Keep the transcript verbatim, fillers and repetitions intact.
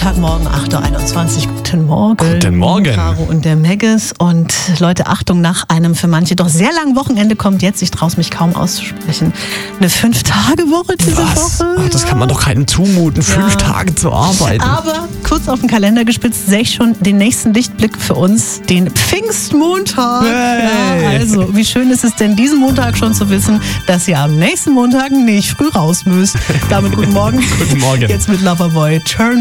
Montagmorgen, acht Uhr einundzwanzig. Guten Morgen. Guten Morgen. Caro und der Megges. Und Leute, Achtung, nach einem für manche doch sehr langen Wochenende kommt jetzt, ich traue es mich kaum auszusprechen, eine Fünf-Tage-Woche diese Was? Woche. Ach, das kann man doch keinem zumuten, fünf Ja. Tage zu arbeiten. Aber kurz auf den Kalender gespitzt, sehe ich schon den nächsten Lichtblick für uns, den Pfingstmontag. Hey. Ja, also, wie schön ist es denn, diesen Montag schon zu wissen, dass ihr am nächsten Montag nicht früh raus müsst. Damit guten Morgen. Guten Morgen. Jetzt mit Loverboy. Turn